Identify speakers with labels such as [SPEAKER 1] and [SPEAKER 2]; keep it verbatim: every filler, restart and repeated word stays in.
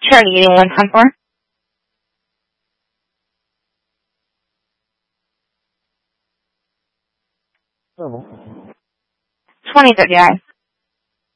[SPEAKER 1] Charlie, eighty one ten four. Twenty thirty nine.